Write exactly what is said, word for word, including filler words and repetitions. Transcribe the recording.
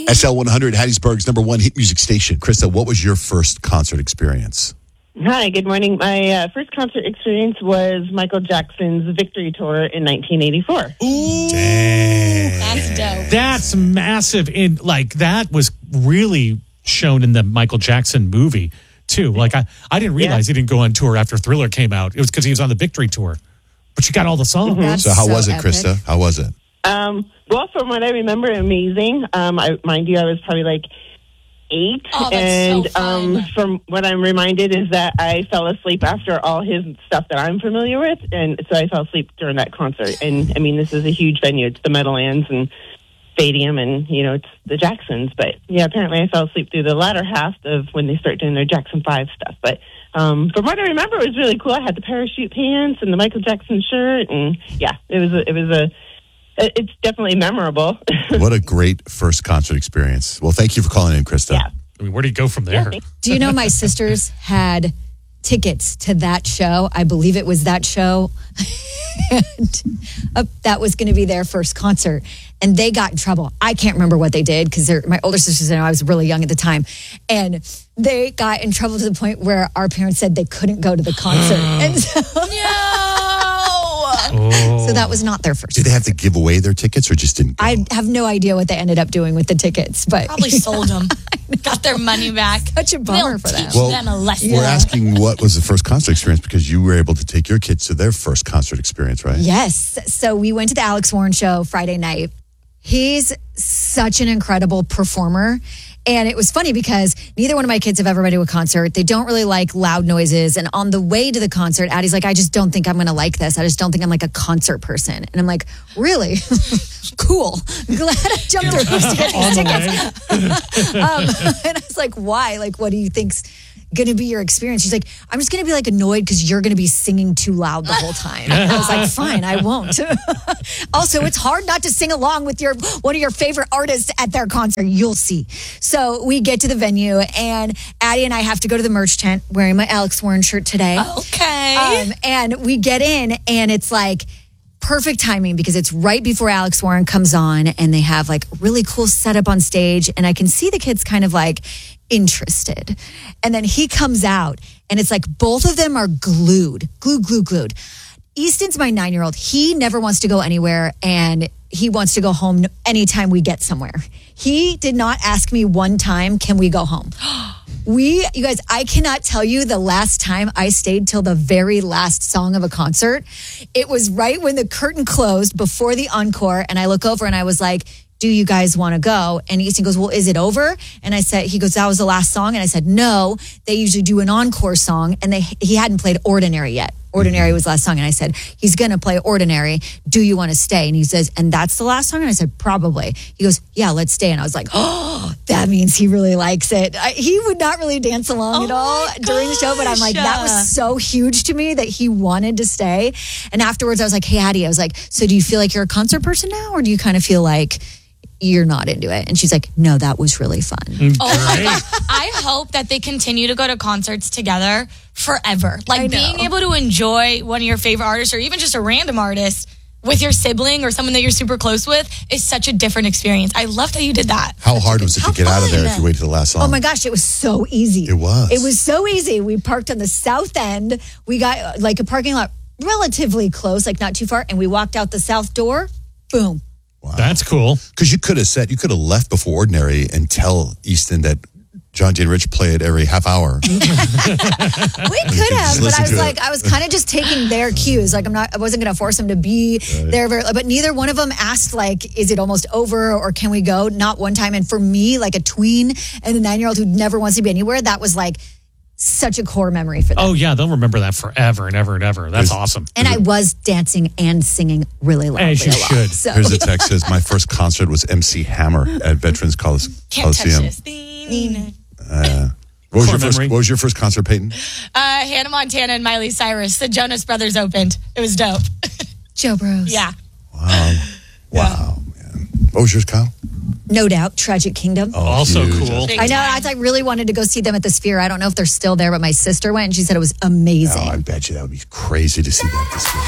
S L one hundred, Hattiesburg's number one hit music station. Krista, what was your first concert experience? Hi, good morning. My uh, first concert experience was Michael Jackson's Victory Tour in nineteen eighty-four. Ooh, Dang. that's dope. That's massive. In like that was really shown in the Michael Jackson movie too. Like I, I didn't realize Yeah. he didn't go on tour after Thriller came out. It was because he was on the Victory Tour. But you got all the songs. That's So how so was it, epic. Krista? How was it? Um, well, from what I remember, amazing. Um, I, mind you, I was probably like eight. Oh, that's and so fun. um, from what I'm reminded is that I fell asleep after all his stuff that I'm familiar with. And so I fell asleep during that concert. And, I mean, this is a huge venue. It's the Meadowlands and Stadium, and, you know, it's the Jacksons. But, yeah, apparently I fell asleep through the latter half of when they start doing their Jackson five stuff. But um, from what I remember, it was really cool. I had the parachute pants and the Michael Jackson shirt. And, yeah, it was a, it was a... It's definitely memorable. What a great first concert experience. Well, thank you for calling in, Krista. Yeah. I mean, where do you go from there? Do you know my sisters had tickets to that show? I believe it was that show. and uh, that was going to be their first concert. And they got in trouble. I can't remember what they did because my older sisters and I was really young at the time. And they got in trouble to the point where our parents said they couldn't go to the concert. and so, Oh. so that was not their first Did they have concert. to give away their tickets or just didn't go? I have no idea what they ended up doing with the tickets, but Probably sold them. Got their money back. such a bummer They'll for them. teach Well, them a lesson. We're asking what was the first concert experience because you were able to take your kids to their first concert experience, right? Yes. So we went to the Alex Warren show Friday night. He's such an incredible performer. And it was funny because neither one of my kids have ever been to a concert. They don't really like loud noises. And on the way to the concert, Addie's like, I just don't think I'm going to like this. I just don't think I'm like a concert person. And I'm like, really? Cool. Glad I jumped through hoops to get these tickets. um, and I was like, why? Like, what do you think's going to be your experience? She's like, I'm just going to be like annoyed because you're going to be singing too loud the whole time. And I was like, fine, I won't. Also, it's hard not to sing along with your one of your favorite artists at their concert. You'll see. So we get to the venue, and Addie and I have to go to the merch tent wearing my Alex Warren shirt today. Okay. Um, and we get in, and it's like perfect timing because it's right before Alex Warren comes on, and they have like really cool setup on stage, and I can see the kids kind of like interested. And then he comes out, and it's like both of them are glued, glued, glued, glued. Easton's my nine-year-old. He never wants to go anywhere, and he wants to go home anytime we get somewhere. He did not ask me one time, can we go home? We, you guys, I cannot tell you the last time I stayed till the very last song of a concert. It was right when the curtain closed before the encore, and I look over and I was like, do you guys want to go? And Easton goes, well, is it over? And I said, he goes, that was the last song. And I said, no, they usually do an encore song, and they he hadn't played Ordinary yet. Ordinary was the last song. And I said, he's going to play Ordinary. Do you want to stay? And he says, and that's the last song? And I said, probably. He goes, yeah, let's stay. And I was like, oh, that means he really likes it. I, he would not really dance along Oh at all my during the show, but I'm like, that gosh. was so huge to me that he wanted to stay. And afterwards, I was like, hey, Addie, I was like, so do you feel like you're a concert person now? Or do you kind of feel like you're not into it? And she's like, no, that was really fun. Oh my gosh. I hope that they continue to go to concerts together forever. I Like know. being able to enjoy one of your favorite artists or even just a random artist with your sibling or someone that you're super close with is such a different experience. I loved how you did that. How hard was it How to get out of there fun. if you waited to the last song? Oh my gosh, it was so easy. It was. It was so easy. We parked on the south end. We got uh, like a parking lot relatively close, like not too far, and we walked out the south door. Boom. Wow. That's cool. Because you could have said, you could have left before Ordinary and tell Easton that John J. and Rich play it every half hour. We could have, just but listen I was to like, it. I was kind of just taking their cues. Like I'm not, I wasn't going to force them to be there. Very, but neither one of them asked like, is it almost over or can we go? Not one time. And for me, like a tween and a nine-year-old who never wants to be anywhere, that was like such a core memory for them. Oh, yeah. They'll remember that forever and ever and ever. That's awesome. And I was dancing and singing really loudly. As you a lot. should. So. Here's a text says, my first concert was M C Hammer at Veterans Colis- Can't touch Coliseum. this. Uh, what was Core your first? memory. What was your first concert, Peyton? Uh, Hannah Montana and Miley Cyrus. The Jonas Brothers opened. It was dope. Joe Bros. Yeah. Wow, wow, man. What was yours, Kyle? No doubt. Tragic Kingdom. Oh, Also huge. cool. Big I know. time. I, I really wanted to go see them at the Sphere. I don't know if they're still there, but my sister went and she said it was amazing. Oh, I bet you that would be crazy to see that this year.